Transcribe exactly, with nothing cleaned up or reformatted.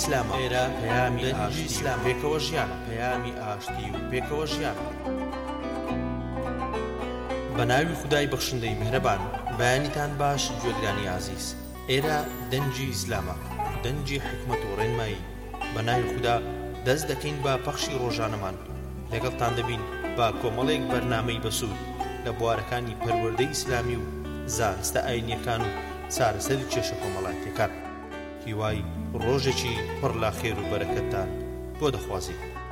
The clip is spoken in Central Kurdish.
ئیسلامە. ئێرە پەیامی ئاشتی ئیسلام پێکەوە ژیان، پەیامی ئاشتی و پێکەوە ژیان. بە ناوی خودای بەخشندەی میهرەبان. بەیانیتان باش گوێگرانی عەزیز. ئێرە دەنجی ئیسلامە، دەنجی حکمت و ڕێنمایی. بە ناوی خوددا دەست دەکەین بە پەخشی ڕۆژانەمان. لەگەڵتان دەبین با کۆمەڵێک بەرنامەی بەسوود لە بوارەکانی پەروەردەی ئیسلامی و زانستە ئاینیەکان و چارەسەری کێشە کۆمەڵایەتیەکان. هیوای ڕۆژێکی پڕ لە خێر و بەرەکەتتان بۆ دەخوازین.